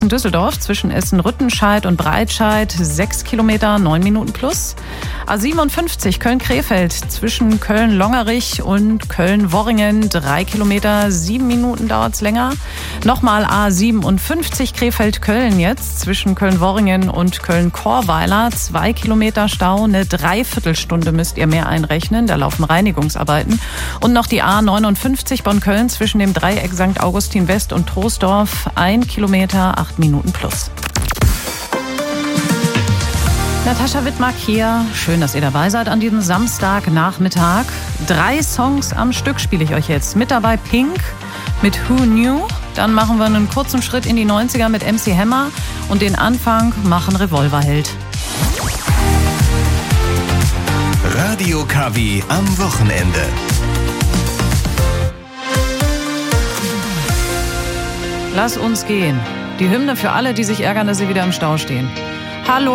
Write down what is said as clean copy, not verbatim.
Düsseldorf zwischen Essen-Rüttenscheid und Breitscheid 6 Kilometer, 9 Minuten plus. A57 Köln-Krefeld zwischen Köln-Longerich und Köln-Worringen 3 Kilometer, 7 Minuten dauert es länger. Nochmal A57 Krefeld-Köln jetzt zwischen Köln-Worringen und Köln-Chorweiler 2 Kilometer Stau, eine Dreiviertelstunde müsst ihr mehr einrechnen, da laufen Reinigungsarbeiten. Und noch die A59 Bonn-Köln zwischen dem Dreieck St. Augustin West und Troisdorf 1 Kilometer, 8 Minuten plus. Natascha Wittmark hier. Schön, dass ihr dabei seid an diesem Samstagnachmittag. 3 Songs am Stück spiele ich euch jetzt. Mit dabei Pink mit Who Knew. Dann machen wir einen kurzen Schritt in die 90er mit MC Hammer. Und den Anfang machen Revolverheld. Radio KW am Wochenende. Lass uns gehen. Die Hymne für alle, die sich ärgern, dass sie wieder im Stau stehen. Hallo.